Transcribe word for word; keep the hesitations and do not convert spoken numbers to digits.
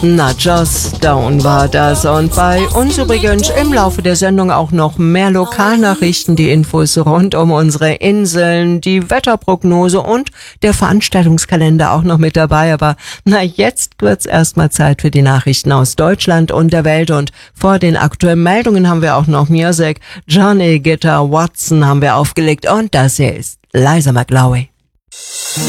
Na, Joss Stone war das. Und bei uns übrigens im Laufe der Sendung auch noch mehr Lokalnachrichten, die Infos rund um unsere Inseln, die Wetterprognose und der Veranstaltungskalender auch noch mit dabei. Aber na, jetzt wird's erstmal Zeit für die Nachrichten aus Deutschland und der Welt. Und vor den aktuellen Meldungen haben wir auch noch Music. Johnny Guitar Watson haben wir aufgelegt. Und das hier ist Liza McLaury.